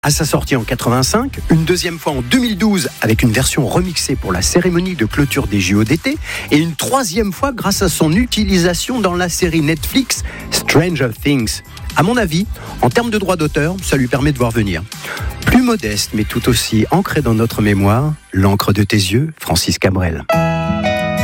à sa sortie en 85, une deuxième fois en 2012 avec une version remixée pour la cérémonie de clôture des JO d'été et une troisième fois grâce à son utilisation dans la série Netflix Stranger Things. À mon avis, en termes de droits d'auteur, ça lui permet de voir venir. Plus modeste mais tout aussi ancré dans notre mémoire, l'encre de tes yeux, Francis Cabrel.